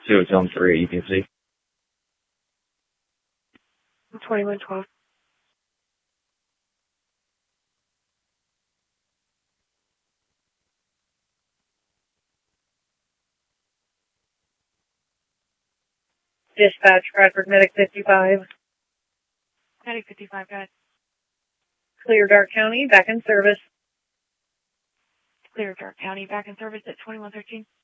So it's on 3, you can see. 2112. Dispatch, Bradford Medic 55. Medic 55, got it. Clear Dark County, back in service. Clear Dark County, back in service at 2113.